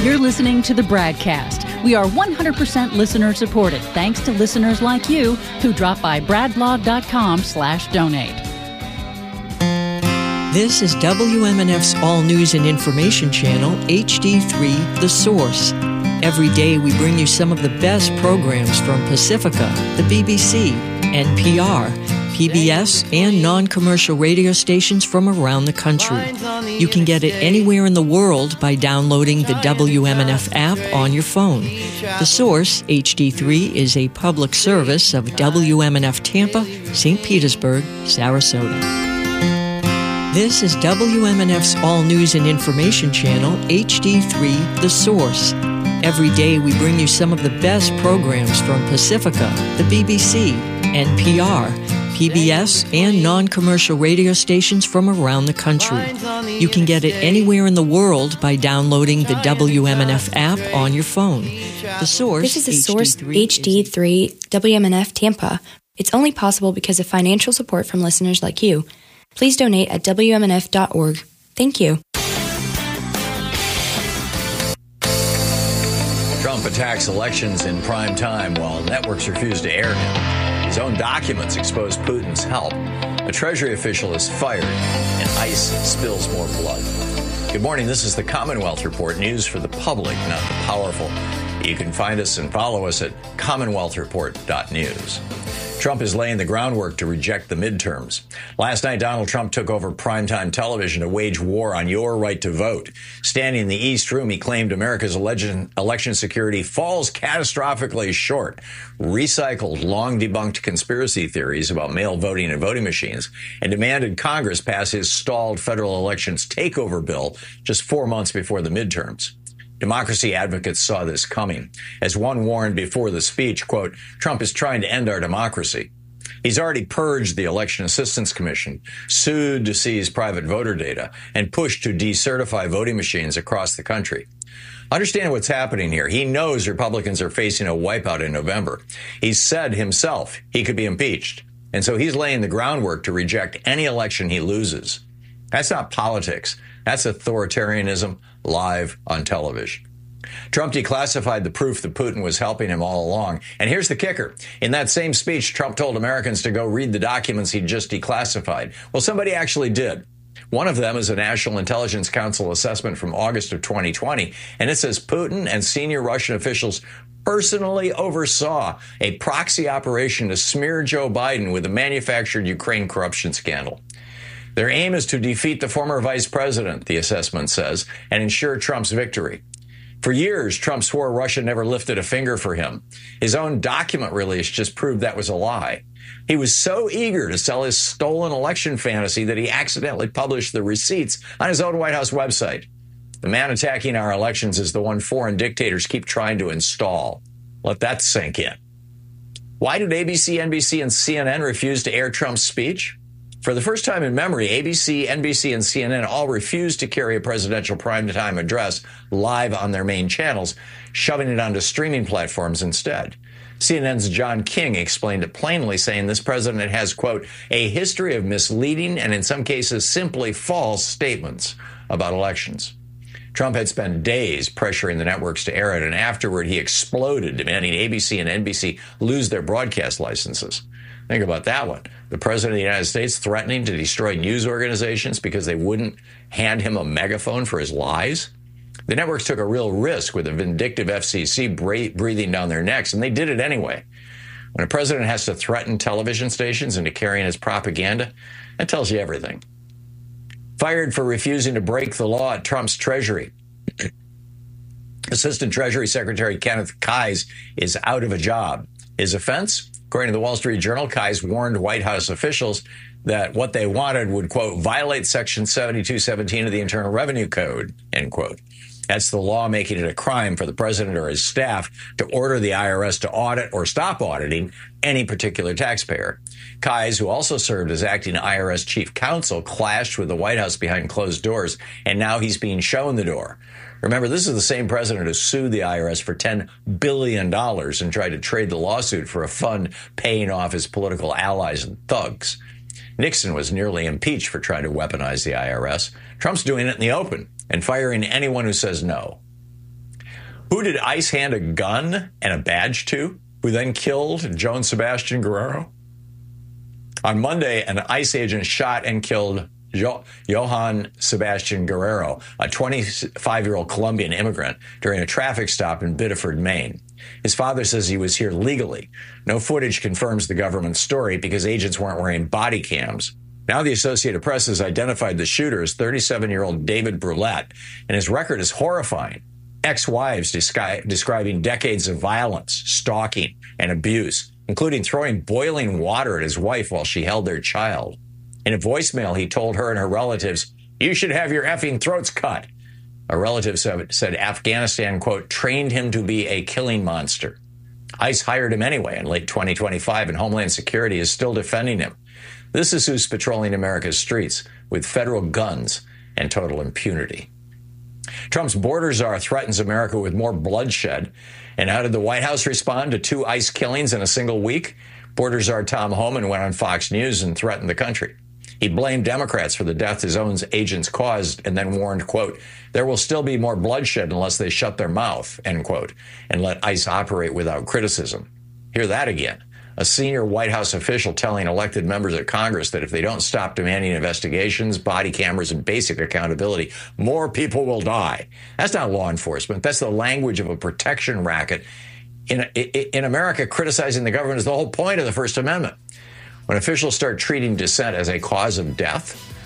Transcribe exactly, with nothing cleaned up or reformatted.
You're listening to the Bradcast. We are one hundred percent listener supported thanks to listeners like you who drop by bradblog.com slash donate. This is W M N F's All News and Information Channel, H D three, The Source. Every day we bring you some of the best programs from Pacifica, the B B C, N P R, P B S, and non-commercial radio stations from around the country. You can get it anywhere in the world by downloading the W M N F app on your phone. The Source, H D three, is a public service of W M N F Tampa, Saint Petersburg, Sarasota. This is W M N F's All News and Information Channel, H D three, The Source. Every day we bring you some of the best programs from Pacifica, the B B C, N P R, P B S, and non-commercial radio stations from around the country. You can get it anywhere in the world by downloading the W M N F app on your phone. The Source, This is The Source, H D three, W M N F Tampa. It's only possible because of financial support from listeners like you. Please donate at W M N F dot org. Thank you. Trump attacks elections in prime time while networks refuse to air him. His own documents expose Putin's help. A Treasury official is fired, and ICE spills more blood. Good morning. This is the Commonwealth Report, news for the public, not the powerful. You can find us and follow us at commonwealth report dot news. Trump is laying the groundwork to reject the midterms. Last night, Donald Trump took over primetime television to wage war on your right to vote. Standing in the East Room, he claimed America's election, election security falls catastrophically short, recycled long-debunked conspiracy theories about mail voting and voting machines, and demanded Congress pass his stalled federal elections takeover bill just four months before the midterms. Democracy advocates saw this coming. As one warned before the speech, quote, Trump is trying to end our democracy. He's already purged the Election Assistance Commission, sued to seize private voter data, and pushed to decertify voting machines across the country. Understand what's happening here. He knows Republicans are facing a wipeout in November. He's said himself he could be impeached. And so he's laying the groundwork to reject any election he loses. That's not politics. That's authoritarianism live on television. Trump declassified the proof that Putin was helping him all along. And here's the kicker. In that same speech, Trump told Americans to go read the documents he just declassified. Well, somebody actually did. One of them is a National Intelligence Council assessment from August of twenty twenty. And it says Putin and senior Russian officials personally oversaw a proxy operation to smear Joe Biden with a manufactured Ukraine corruption scandal. Their aim is to defeat the former vice president, the assessment says, and ensure Trump's victory. For years, Trump swore Russia never lifted a finger for him. His own document release just proved that was a lie. He was so eager to sell his stolen election fantasy that he accidentally published the receipts on his own White House website. The man attacking our elections is the one foreign dictators keep trying to install. Let that sink in. Why did A B C, N B C, and C N N refuse to air Trump's speech? For the first time in memory, A B C, N B C, and C N N all refused to carry a presidential primetime address live on their main channels, shoving it onto streaming platforms instead. C N N's John King explained it plainly, saying this president has, quote, a history of misleading and in some cases simply false statements about elections. Trump had spent days pressuring the networks to air it, and afterward he exploded, demanding A B C and N B C lose their broadcast licenses. Think about that one. The president of the United States threatening to destroy news organizations because they wouldn't hand him a megaphone for his lies. The networks took a real risk with a vindictive F C C breathing down their necks, and they did it anyway. When a president has to threaten television stations into carrying his propaganda, that tells you everything. Fired for refusing to break the law at Trump's Treasury. Assistant Treasury Secretary Kenneth Keyes is out of a job. His offense? According to the Wall Street Journal, Keyes warned White House officials that what they wanted would, quote, violate Section seventy-two seventeen of the Internal Revenue Code, end quote. That's the law making it a crime for the president or his staff to order the I R S to audit or stop auditing any particular taxpayer. Keyes, who also served as acting I R S chief counsel, clashed with the White House behind closed doors, and now he's being shown the door. Remember, this is the same president who sued the I R S for ten billion dollars and tried to trade the lawsuit for a fund paying off his political allies and thugs. Nixon was nearly impeached for trying to weaponize the I R S. Trump's doing it in the open and firing anyone who says no. Who did ICE hand a gun and a badge to, who then killed Joan Sebastian Guerrero? On Monday, an ICE agent shot and killed jo- Johan Sebastian Guerrero, a twenty-five-year-old Colombian immigrant, during a traffic stop in Biddeford, Maine. His father says he was here legally. No footage confirms the government's story because agents weren't wearing body cams. Now the Associated Press has identified the shooter as thirty-seven-year-old David Brulette, and his record is horrifying. Ex-wives descri- describing decades of violence, stalking, and abuse, including throwing boiling water at his wife while she held their child. In a voicemail, he told her and her relatives, "You should have your effing throats cut." A relative said Afghanistan, quote, trained him to be a killing monster. ICE hired him anyway in late twenty twenty-five, and Homeland Security is still defending him. This is who's patrolling America's streets with federal guns and total impunity. Trump's border czar threatens America with more bloodshed. And how did the White House respond to two ICE killings in a single week? Border czar Tom Homan went on Fox News and threatened the country. He blamed Democrats for the death his own agents caused and then warned, quote, there will still be more bloodshed unless they shut their mouth, end quote, and let ICE operate without criticism. Hear that again. A senior White House official telling elected members of Congress that if they don't stop demanding investigations, body cameras, and basic accountability, more people will die. That's not law enforcement. That's the language of a protection racket. In, in America, criticizing the government is the whole point of the First Amendment. When officials start treating dissent as a cause of death,